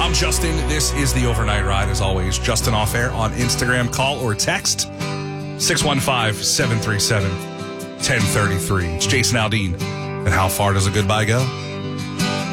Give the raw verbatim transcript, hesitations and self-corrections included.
I'm Justin. This is the Overnight Ride. As always, Justin Off Air on Instagram. Call or text six one five, seven three seven, one zero three three. It's Jason Aldean. And how far does a goodbye go?